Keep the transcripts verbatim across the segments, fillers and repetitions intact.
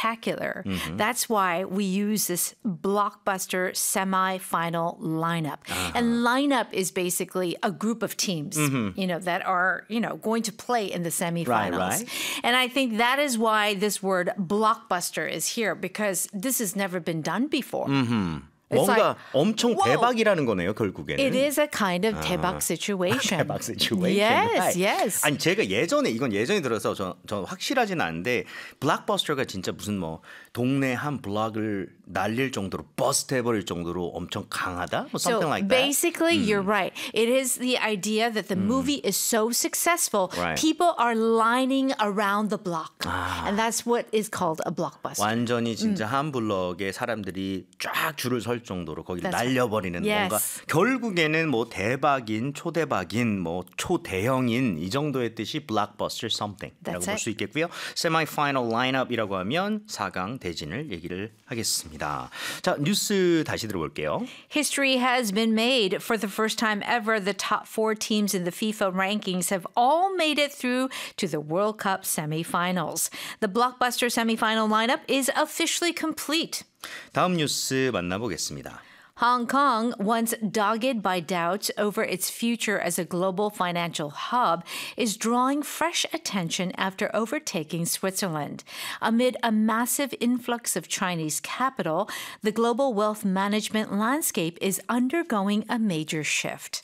spectacular. Mm-hmm. That's why we use this blockbuster semi-final lineup. Uh-huh. And lineup is basically a group of teams, mm-hmm. you know, that are, you know, going to play in the semifinals. Right, right. And I think that is why this word blockbuster is here, because this has never been done before. Mm-hmm. 뭔가 like, 엄청 whoa. 대박이라는 거네요, 결국에는. It is a kind of 대박 situation. 대박 situation. Yes, yes. 아니 제가 예전에 이건 예전에 들어서 저, 저 확실하진 않은데 블록버스터가 진짜 무슨 뭐 동네 한 블록을 날릴 정도로 버스트 해버릴 정도로 엄청 강하다? 뭐 something so like that. Basically, 음. you're right. It is the idea that the 음. movie is so successful, right. people are lining around the block. 아. And that's what is called a blockbuster. 완전히 진짜 음. 한 블럭에 사람들이 쫙 줄을 설 정도로 거기를 That's 날려버리는 right. 뭔가 yes. 결국에는 뭐 대박인 초대박인 뭐 초대형인 이 정도의 뜻이 blockbuster something이라고 볼 수 있겠고요. semi-final lineup이라고 하면 사 강 대진을 얘기를 하겠습니다. 자 뉴스 다시 들어볼게요. History has been made. For the first time ever, the top four teams in the FIFA rankings have all made it through to the World Cup semifinals. The blockbuster semifinal lineup is officially complete. 다음 뉴스 만나보겠습니다. Hong Kong, once dogged by doubts over its future as a global financial hub, is drawing fresh attention after overtaking Switzerland. Amid a massive influx of Chinese capital, the global wealth management landscape is undergoing a major shift.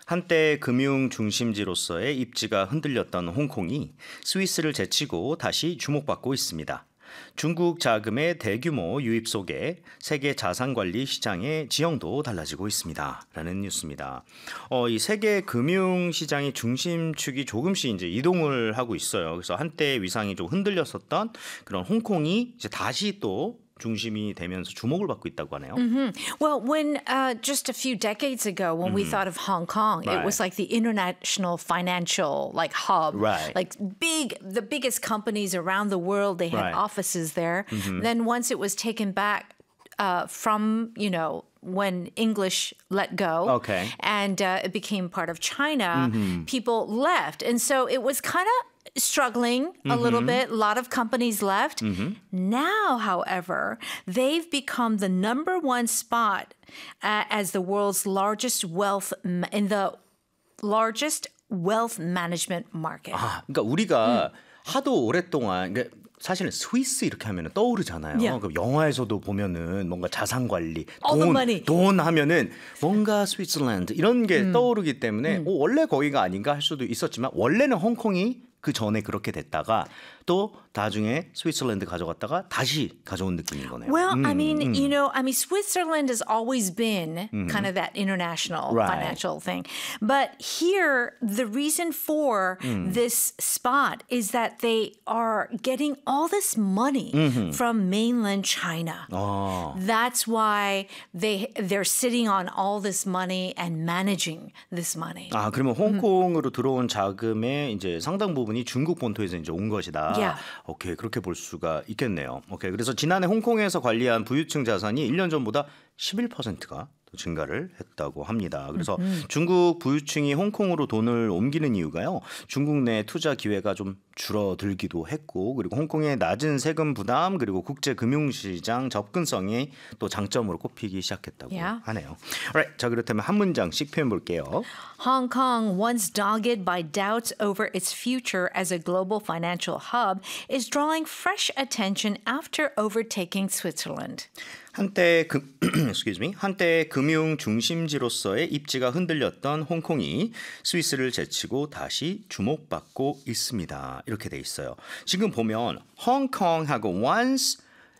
한때 금융 중심지로서의 입지가 흔들렸던 홍콩이 스위스를 제치고 다시 주목받고 있습니다. 중국 자금의 대규모 유입 속에 세계 자산관리 시장의 지형도 달라지고 있습니다. 라는 뉴스입니다. 어, 이 세계 금융시장의 중심축이 조금씩 이제 이동을 하고 있어요. 그래서 한때 위상이 좀 흔들렸었던 그런 홍콩이 이제 다시 또 중심이 되면서 주목을 받고 있다고 하네요. Mm-hmm. Well, when uh, just a few decades ago, when mm-hmm. we thought of Hong Kong, right. it was like the international financial like hub, right. like big, the biggest companies around the world. They had right. offices there. Mm-hmm. Then once it was taken back uh, from, you know, when English let go okay. and uh, it became part of China, mm-hmm. people left, and so it was kind of struggling a mm-hmm. little bit. A lot of companies left. Mm-hmm. Now, however, they've become the number one spot uh, as the world's largest wealth in the largest wealth management market. 아, 그러니까 우리가 음. 하도 오랫동안 그러니까 사실은 스위스 이렇게 하면 떠오르잖아요. Yeah. 그럼 영화에서도 보면은 뭔가 자산 관리, All the 돈, money. 돈 하면은 뭔가 스위스랜드 이런 게 음. 떠오르기 때문에 음. 오, 원래 거기가 아닌가 할 수도 있었지만 원래는 홍콩이 그 전에 그렇게 됐다가 또 나중에 스위스랜드 가져갔다가 다시 가져온 느낌인 거네요. Well, 음, I mean, 음. you know, I mean, Switzerland has always been mm-hmm. kind of that international right. financial thing. But here, the reason for mm. this spot is that they are getting all this money mm-hmm. from mainland China. 어. That's why they, they're sitting on all this money and managing this money. 아, 그러면 홍콩으로 mm. 들어온 자금의 이제 상당 부분이 중국 본토에서 이제 온 것이다. Yeah. 오케이, 그렇게 볼 수가 있겠네요. 오케이, 그래서 지난해 홍콩에서 관리한 부유층 자산이 일 년 전보다 십일 퍼센트가 증가를 했다고 합니다. 그래서 음. 중국 부유층이 홍콩으로 돈을 옮기는 이유가요. 중국 내 투자 기회가 좀 줄어들기도 했고 그리고 홍콩의 낮은 세금 부담 그리고 국제 금융시장 접근성이 또 장점으로 꼽히기 시작했다고 Yeah. 하네요. Alright, 자 그렇다면 한 문장씩 표현 볼게요. Hong Kong, once dogged by doubts over its future as a global financial hub, is drawing fresh attention after overtaking Switzerland. 한때 금 excuse me. 한때 금융 중심지로서의 입지가 흔들렸던 홍콩이 스위스를 제치고 다시 주목받고 있습니다. 이렇게 돼 있어요. 지금 보면 홍콩하고 once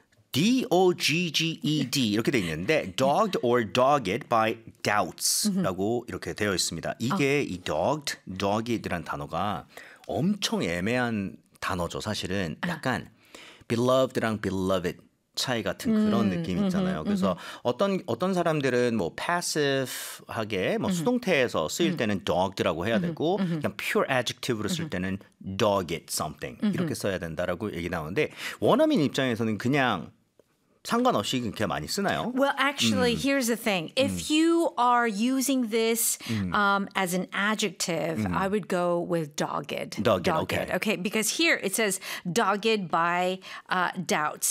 D O G G E D 이렇게 돼 있는데 dogged or dogged by doubts라고 이렇게 되어 있습니다. 이게 이 dogged, dogged이란 단어가 엄청 애매한 단어죠. 사실은 약간 beloved랑 beloved 차이 같은 그런 음, 느낌 있잖아요. 음, 그래서 음. 어떤 어떤 사람들은 뭐 passive하게 뭐 수동태에서 쓰일 때는 dogged라고 해야 되고 그냥 pure adjective로 쓸 때는 dogged something 이렇게 써야 된다라고 얘기 나오는데 원어민 입장에서는 그냥 상관없이 그렇게 많이 쓰나요? Well, actually, 음. here's the thing. If you are using this 음. um, as an adjective, 음. I would go with dogged. Dogged, okay. Okay, because here it says dogged by uh, doubts.